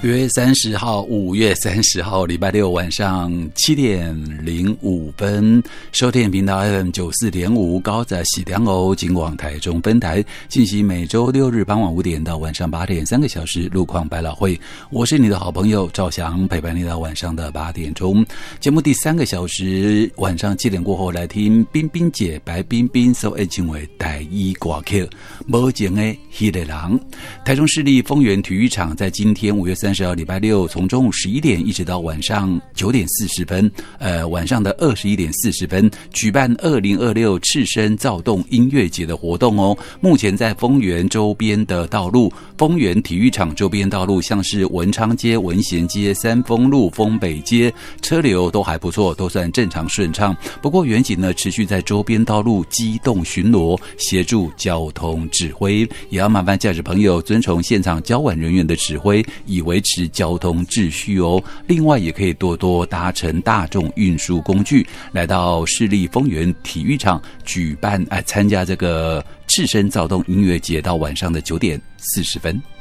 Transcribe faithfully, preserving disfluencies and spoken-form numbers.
月三十号，五月三十号，礼拜六晚上七点零五分，收听频道 F M 九四点五，高在喜良欧警广台中分台进行每周六日傍晚五点到晚上八点三个小时路况百老汇。我是你的好朋友赵翔，陪伴你到晚上的八点钟。节目第三个小时晚上七点过后来听冰冰姐白冰冰所爱称为台语歌曲无情的那个人。台中市立丰原体育场在今天五月三十号礼拜六，从中午十一点一直到晚上九点四十分，呃，晚上的二十一点四十分，举办二零二六赤声躁动音乐节的活动哦。目前在丰原周边的道路，丰原体育场周边道路，像是文昌街、文贤街、三丰路、丰北街，车流都还不错，都算正常顺畅。不过远警呢，持续在周边道路机动巡逻，协助交通指挥，也要麻烦驾驶朋友遵从现场交管人员的指挥，以维持交通秩序哦。另外也可以多多搭乘大众运输工具，来到市立丰原体育场举办，哎，参加这个赤声躁动音乐节，到晚上的九点四十分。